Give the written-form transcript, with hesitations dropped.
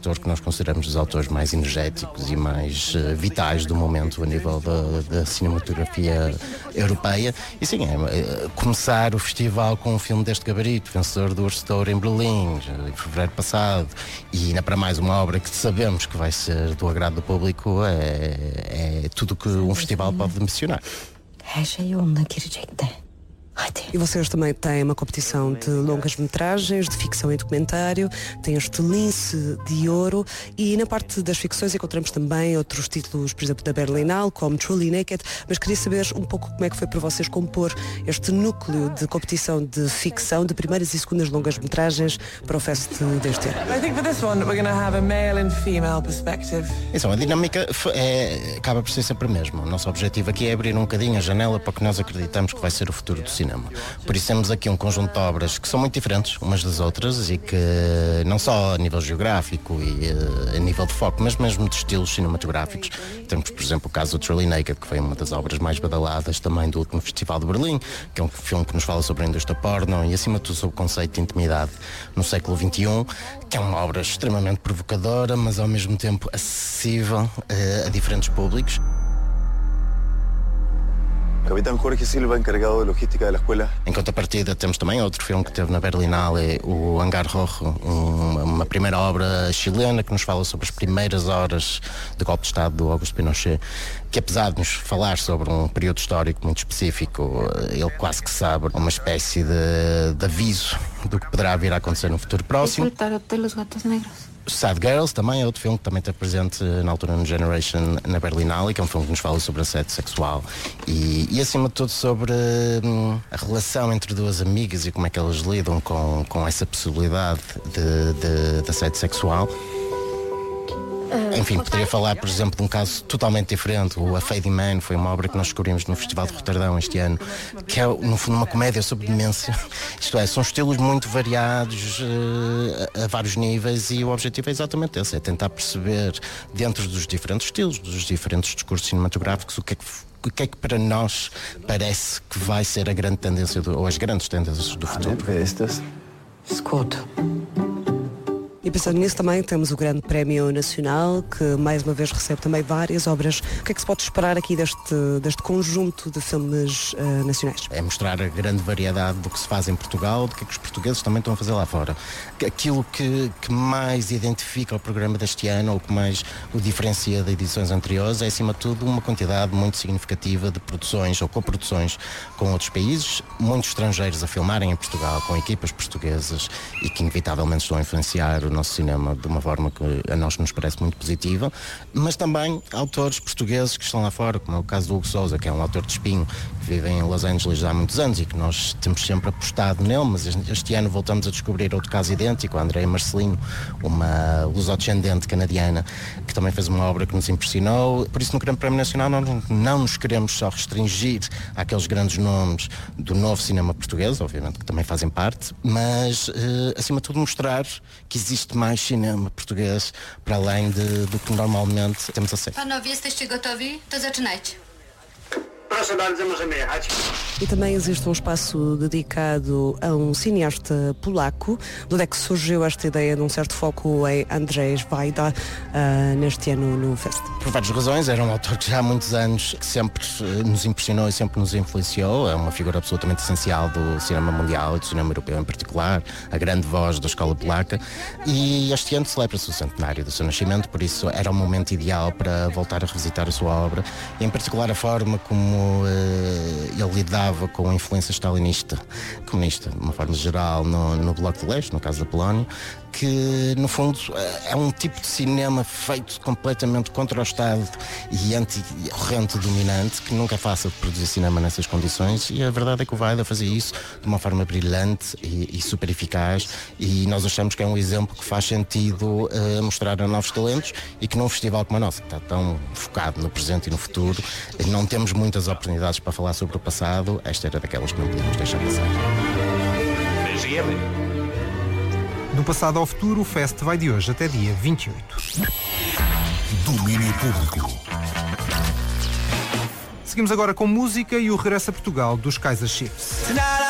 autor que nós consideramos os autores mais energéticos e mais vitais do momento a nível da cinematografia europeia. E sim, começar o festival com um filme deste gabarito, vencedor do Urso de Ouro em Berlim, em fevereiro passado, e ainda para mais uma obra que sabemos que vai ser do agrado do público, é tudo que um festival pode mencionar. E vocês também têm uma competição de longas metragens, de ficção e documentário, têm este lince de ouro, e na parte das ficções encontramos também outros títulos, por exemplo, da Berlinale, como Truly Naked, mas queria saber um pouco como é que foi para vocês compor este núcleo de competição de ficção, de primeiras e segundas longas metragens para o Fest deste ano. I think for this one we're going to have a male and female perspective. Então, a dinâmica acaba por ser sempre a mesma. O nosso objetivo aqui é abrir um bocadinho a janela para o que nós acreditamos que vai ser o futuro do cinema. Por isso temos aqui um conjunto de obras que são muito diferentes umas das outras e que não só a nível geográfico e a nível de foco, mas mesmo de estilos cinematográficos. Temos, por exemplo, o caso do Truly Naked, que foi uma das obras mais badaladas também do último Festival de Berlim, que é um filme que nos fala sobre a indústria porno e acima de tudo sobre o conceito de intimidade no século XXI, que é uma obra extremamente provocadora, mas ao mesmo tempo acessível a diferentes públicos. Capitán Jorge Silva, encargado de logística da escola. Em contrapartida, temos também outro filme que teve na Berlinale, o Hangar Rojo, uma primeira obra chilena que nos fala sobre as primeiras horas do golpe de Estado do Augusto Pinochet, que apesar de nos falar sobre um período histórico muito específico, ele quase que sabe uma espécie de aviso do que poderá vir a acontecer no futuro próximo. Sad Girls também é outro filme que também está presente na altura no Generation na Berlinale, que é um filme que nos fala sobre assédio sexual e acima de tudo sobre a relação entre duas amigas e como é que elas lidam com essa possibilidade de assédio sexual. Enfim, poderia falar, por exemplo, de um caso totalmente diferente. O A Fading Man foi uma obra que nós descobrimos no Festival de Roterdão este ano, que é, no fundo, uma comédia sobre demência. Isto é, são estilos muito variados a vários níveis e o objetivo é exatamente esse, é tentar perceber, dentro dos diferentes estilos, dos diferentes discursos cinematográficos, o que é que para nós parece que vai ser a grande tendência, ou as grandes tendências do futuro. Escuta. E pensando nisso também temos o Grande Prémio Nacional, que mais uma vez recebe também várias obras. O que é que se pode esperar aqui deste conjunto de filmes nacionais? É mostrar a grande variedade do que se faz em Portugal, do que é que os portugueses também estão a fazer lá fora. Aquilo que mais identifica o programa deste ano, ou que mais o diferencia de edições anteriores, é acima de tudo uma quantidade muito significativa de produções ou coproduções com outros países, muitos estrangeiros a filmarem em Portugal, com equipas portuguesas e que inevitavelmente estão a influenciar o nosso cinema de uma forma que a nós nos parece muito positiva, mas também autores portugueses que estão lá fora, como é o caso do Hugo Sousa, que é um autor de espinho, que vive em Los Angeles há muitos anos e que nós temos sempre apostado nele, mas este ano voltamos a descobrir outro caso idêntico, a Andrea Marcelino, uma lusodescendente canadiana, que também fez uma obra que nos impressionou. Por isso, no Grande Prémio Nacional, nós não nos queremos só restringir àqueles grandes nomes do novo cinema português, obviamente que também fazem parte, mas, acima de tudo, mostrar que existe mais cinema português para além do que normalmente temos acesso. Panowie, jesteście gotowi? To zaczynajcie. Proszę bardzo, możemy jechać. E também existe um espaço dedicado a um cineasta polaco. De onde é que surgiu esta ideia de um certo foco em Andrzej Wajda neste ano no Fest? Por várias razões, era um autor que já há muitos anos que sempre nos impressionou e sempre nos influenciou. É uma figura absolutamente essencial do cinema mundial e do cinema europeu em particular, a grande voz da escola polaca. E este ano celebra-se o centenário do seu nascimento, por isso era o momento ideal para voltar a revisitar a sua obra, e em particular a forma como ele lidava com a influência stalinista, comunista, de uma forma geral, no Bloco de Leste, no caso da Polónia, que no fundo é um tipo de cinema feito completamente contra o Estado e anti-corrente dominante, que nunca é fácil de produzir cinema nessas condições, e a verdade é que o Wajda fazia isso de uma forma brilhante e super eficaz, e nós achamos que é um exemplo que faz sentido mostrar a novos talentos, e que num festival como a nossa, que está tão focado no presente e no futuro, não temos muitas oportunidades para falar sobre o passado. Esta era daquelas que não podíamos deixar passar. Do passado ao futuro, o Fest vai de hoje até dia 28. Domínio público. Seguimos agora com música e o regresso a Portugal dos Kaiser Chiefs.